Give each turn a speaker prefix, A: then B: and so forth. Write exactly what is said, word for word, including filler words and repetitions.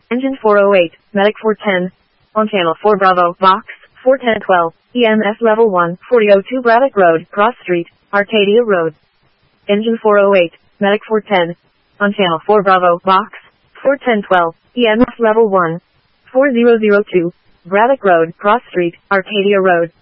A: Engine four oh eight, Medic four ten. On channel four Bravo, Vox, four ten twelve. E M S level one, forty oh two Braddock Road, Cross Street, Arcadia Road. Engine four oh eight, Medic four ten. On channel four Bravo, Vox, four ten twelve. E M S level one, four oh oh two. Braddock Road, Cross Street, Arcadia Road.